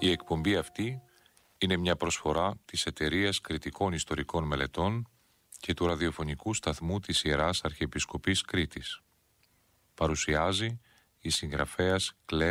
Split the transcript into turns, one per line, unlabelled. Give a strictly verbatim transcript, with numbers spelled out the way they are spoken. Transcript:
Η εκπομπή αυτή είναι μια προσφορά της Εταιρείας Κριτικών Ιστορικών Μελετών και του ραδιοφωνικού σταθμού της Ιεράς Αρχιεπισκοπής Κρήτης. Παρουσιάζει η συγγραφέας Κλέρ